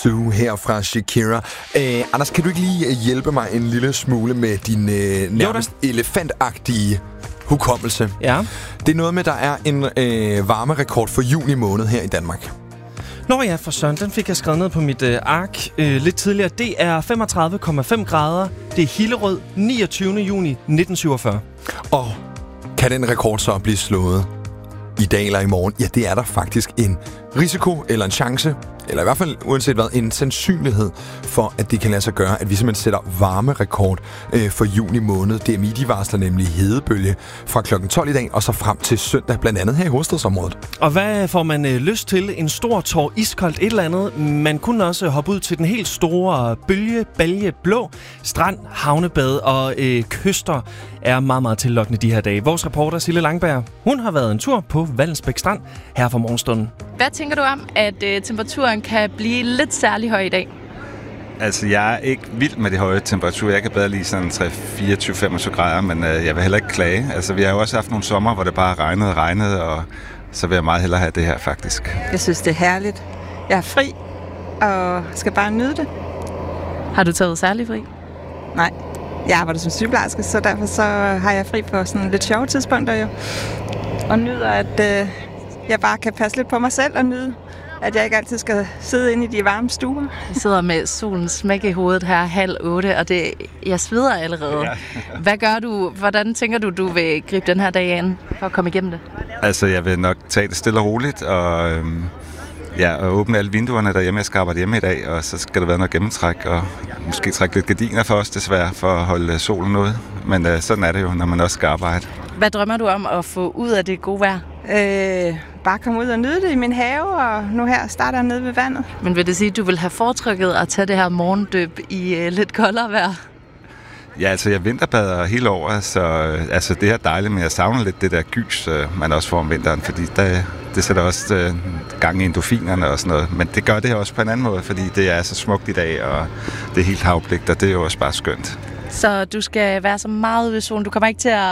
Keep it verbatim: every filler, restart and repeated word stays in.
Zoo her fra Shakira. Øh, Anders, kan du ikke lige hjælpe mig en lille smule med din øh, nærmest elefantagtige hukommelse? Ja. Det er noget med, der er en øh, varmerekord for juni måned her i Danmark. Nå ja, for søren, den fik jeg skrevet ned på mit øh, ark øh, lidt tidligere. Det er femogtredive komma fem grader. Det er Hillerød, niogtyvende juni nitten syvogfyrre. Og kan den rekord så blive slået i dag eller i morgen? Ja, det er der faktisk en risiko eller en chance, eller i hvert fald uanset hvad, en sandsynlighed for, at det kan lade sig gøre, at vi simpelthen sætter varmerekord øh, for juni måned. D M I, de varsler nemlig hedebølge fra klokken tolv i dag og så frem til søndag, blandt andet her i hovedstadsområdet. Og hvad får man øh, lyst til? En stor tår iskoldt et eller andet. Man kunne også hoppe ud til den helt store bølge, balje, blå strand, havnebad og øh, kyster er meget, meget tillokkende de her dage. Vores reporter Sille Langberg, hun har været en tur på Vallensbæk Strand her for morgenstunden. Hvad tænker du om, at øh, temperaturen kan blive lidt særlig høj i dag? Altså, jeg er ikke vild med de høje temperaturer. Jeg kan bedre lige sådan tre, fireogtyve, femogtyve grader, men øh, jeg vil heller ikke klage. Altså, vi har jo også haft nogle sommer, hvor det bare regnede og regnede, og så vil jeg meget hellere have det her, faktisk. Jeg synes, det er herligt. Jeg er fri, og skal bare nyde det. Har du taget særlig fri? Nej, jeg arbejder som sygeplejerske, så derfor så har jeg fri på sådan lidt sjove tidspunkter jo. Og nyder, at øh, jeg bare kan passe lidt på mig selv og nyde, at jeg ikke altid skal sidde inde i de varme stuer. Jeg sidder med solen smæk i hovedet her halv otte, og det, jeg sveder allerede. Ja. Hvad gør du? Hvordan tænker du, du vil gribe den her dag an for at komme igennem det? Altså, jeg vil nok tage det stille og roligt, og, øhm, ja, og åbne alle vinduerne derhjemme. Jeg skal arbejde hjemme i dag, og så skal der være noget gennemtræk, og måske trække lidt gardiner for os, desværre, for at holde solen ude. Men øh, sådan er det jo, når man også skal arbejde. Hvad drømmer du om at få ud af det gode vejr? Øh, bare komme ud og nyde det i min have, og nu her starter jeg nede ved vandet. Men vil det sige, at du vil have foretrykket at tage det her morgendøb i øh, lidt koldere vejr? Ja, altså jeg vinterbader hele året, så øh, altså, det er dejligt, men jeg savner lidt det der gys, øh, man også får om vinteren, fordi det, det sætter også øh, gang i endofinerne og sådan noget. Men det gør det her også på en anden måde, fordi det er så smukt i dag, og det er helt havblik, og det er jo også bare skønt. Så du skal være så meget ude i solen. Du kommer ikke til at